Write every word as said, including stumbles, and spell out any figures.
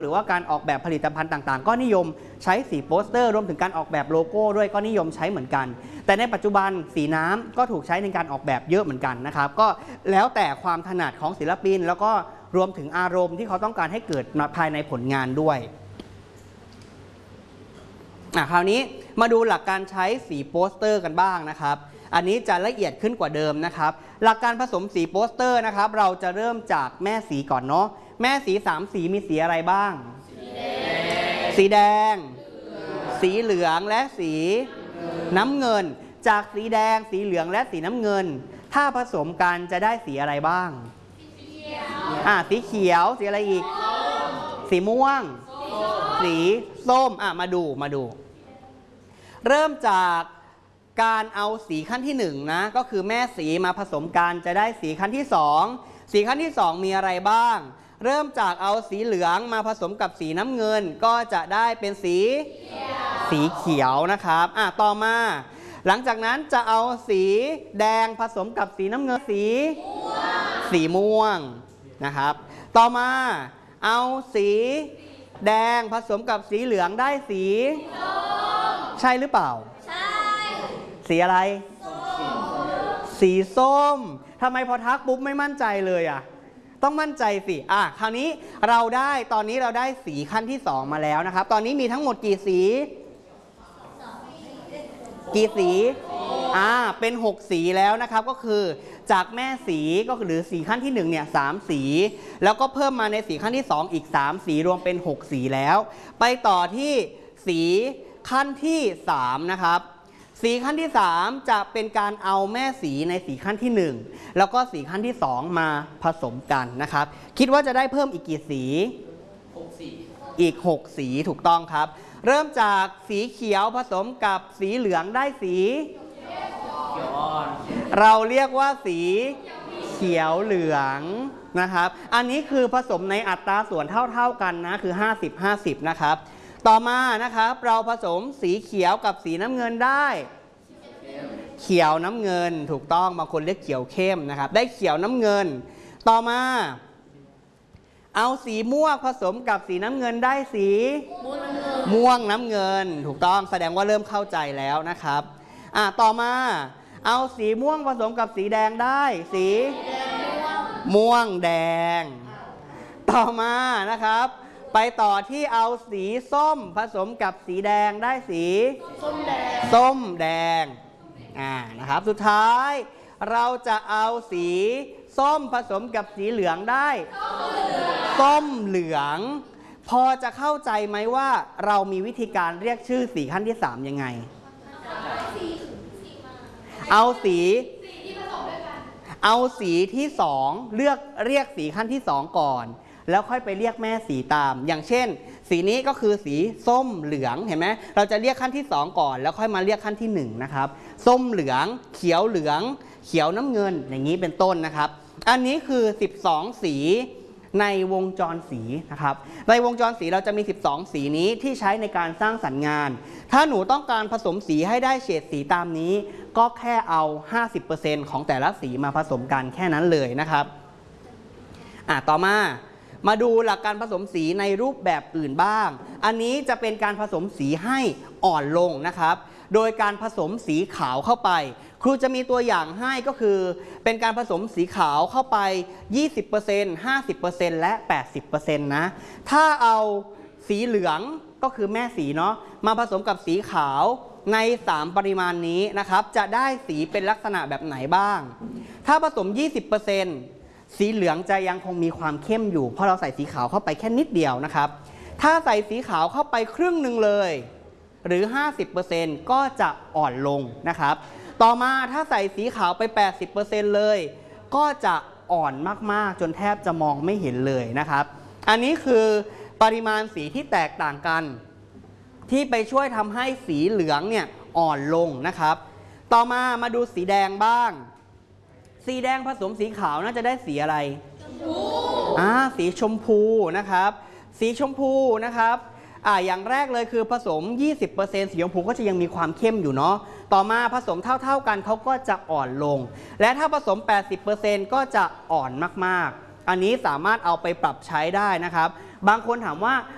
หรือว่าการออกแบบผลิตภัณฑ์ต่างๆก็นิยมใช้สีโปสเตอร์รวมถึงการออกแบบโลโก้ด้วยก็นิยมใช้เหมือนกันแต่ในปัจจุบันสีน้ำก็ถูกใช้ในการออกแบบเยอะเหมือนกันนะครับก็แล้วแต่ความถนัดของศิลปินแล้วก็รวมถึงอารมณ์ที่เขาต้องการให้เกิดภายในผลงานด้วยอ่ะคราวนี้มาดูหลักการใช้สีโปสเตอร์กันบ้างนะครับอันนี้จะละเอียดขึ้นกว่าเดิมนะครับหลักการผสมสีโปสเตอร์นะครับเราจะเริ่มจากแม่สีก่อนเนาะแม่สีสามสีมีสีอะไรบ้างสีแดงสีเหลืองและสีน้ำเงินจากสีแดงสีเหลืองและสีน้ำเงินถ้าผสมกันจะได้สีอะไรบ้างอ่าสีเขียวสีอะไรอีกสีม่วงสีส้มอ่ะมาดูมาดูเริ่มจากการเอาสีขั้นที่หนึ่งนะก็คือแม่สีมาผสมกันจะได้สีขั้นที่สองสีขั้นที่สองมีอะไรบ้างเริ่มจากเอาสีเหลืองมาผสมกับสีน้ำเงินก็จะได้เป็นสีสีเขียวนะครับอ่ะต่อมาหลังจากนั้นจะเอาสีแดงผสมกับสีน้ำเงินสีสีม่วงนะครับต่อมาเอาสีแดงผสมกับสีเหลืองได้สีใช่หรือเปล่าใช่สีอะไรสีส้มทำไมพอทักปุ๊บไม่มั่นใจเลยอ่ะต้องมั่นใจสิอ่ะคราวนี้เราได้ตอนนี้เราได้สีขั้นที่สองมาแล้วนะครับตอนนี้มีทั้งหมดกี่สีกี่สีอ่าเป็นหกสีแล้วนะครับก็คือจากแม่สีก็คือหรือสีขั้นที่หนึ่งเนี่ยสามสีแล้วก็เพิ่มมาในสีขั้นที่สองอีกสามสีรวมเป็นหกสีแล้วไปต่อที่สีขั้นที่สามนะครับสีขั้นที่สามจะเป็นการเอาแม่สีในสีขั้นที่หนึ่งแล้วก็สีขั้นที่สองมาผสมกันนะครับคิดว่าจะได้เพิ่มอีกกี่สีหกสีอีกหกสีถูกต้องครับเริ่มจากสีเขียวผสมกับสีเหลืองได้สีเขียวอ่อนเราเรียกว่าสีเขียวเหลืองนะครับอันนี้คือผสมในอัตราส่วนเท่าๆกันนะคือห้าสิบ ห้าสิบนะครับต่อมานะครับเราผสมสีเขียวกับสีน้ำเงินได้เขียวน้ำเงินถูกต้องบางคนเรียกเขียวเข้มนะครับได้เขียวน้ำเงินต่อมาเอาสีม่วงผสมกับสีน้ำเงินได้สีม่วงน้ำเงินถูกต้องแสดงว่าเริ่มเข้าใจแล้วนะครับอ่ะต่อมาเอาสีม่วงผสมกับสีแดงได้สีม่วงแดงต่อมานะครับไปต่อที่เอาสีส้มผสมกับสีแดงได้สีส้มแดงส้มแดงอ่านะครับสุดท้ายเราจะเอาสีส้มผสมกับสีเหลืองได้ส้มเหลืองพอจะเข้าใจไหมว่าเรามีวิธีการเรียกชื่อสีขั้นที่สามยังไงเอาสีเอาสีที่สองเลือกเรียกสีขั้นที่สองก่อนแล้วค่อยไปเรียกแม่สีตามอย่างเช่นสีนี้ก็คือสีส้มเหลืองเห็นไหมเราจะเรียกขั้นที่สองก่อนแล้วค่อยมาเรียกขั้นที่หนึ่งนะครับส้มเหลืองเขียวเหลืองเขียวน้ำเงินอย่างนี้เป็นต้นนะครับอันนี้คือสิบสองสีในวงจรสีนะครับในวงจรสีเราจะมีสิบสองสีนี้ที่ใช้ในการสร้างสรรค์งานถ้าหนูต้องการผสมสีให้ได้เฉดสีตามนี้ก็แค่เอา ห้าสิบเปอร์เซ็นต์ ของแต่ละสีมาผสมกันแค่นั้นเลยนะครับอ่ะต่อมามาดูหลักการผสมสีในรูปแบบอื่นบ้างอันนี้จะเป็นการผสมสีให้อ่อนลงนะครับโดยการผสมสีขาวเข้าไปครูจะมีตัวอย่างให้ก็คือเป็นการผสมสีขาวเข้าไป ยี่สิบเปอร์เซ็นต์ ห้าสิบเปอร์เซ็นต์ และ แปดสิบเปอร์เซ็นต์ นะถ้าเอาสีเหลืองก็คือแม่สีเนาะมาผสมกับสีขาวในสามปริมาณนี้นะครับจะได้สีเป็นลักษณะแบบไหนบ้างถ้าผสม ยี่สิบเปอร์เซ็นต์สีเหลืองจะยังคงมีความเข้มอยู่เพราะเราใส่สีขาวเข้าไปแค่นิดเดียวนะครับถ้าใส่สีขาวเข้าไปครึ่งหนึ่งเลยหรือ ห้าสิบเปอร์เซ็นต์ ก็จะอ่อนลงนะครับต่อมาถ้าใส่สีขาวไป แปดสิบเปอร์เซ็นต์ เลยก็จะอ่อนมากๆจนแทบจะมองไม่เห็นเลยนะครับอันนี้คือปริมาณสีที่แตกต่างกันที่ไปช่วยทำให้สีเหลืองเนี่ยอ่อนลงนะครับต่อมามาดูสีแดงบ้างสีแดงผสมสีขาวน่าจะได้สีอะไรอ่าสีชมพูนะครับสีชมพูนะครับอ่าอย่างแรกเลยคือผสม ยี่สิบเปอร์เซ็นต์ สีชมพูก็จะยังมีความเข้มอยู่เนาะต่อมาผสมเท่าๆกันเขาก็จะอ่อนลงและถ้าผสม แปดสิบเปอร์เซ็นต์ ก็จะอ่อนมากๆอันนี้สามารถเอาไปปรับใช้ได้นะครับบางคนถามว่า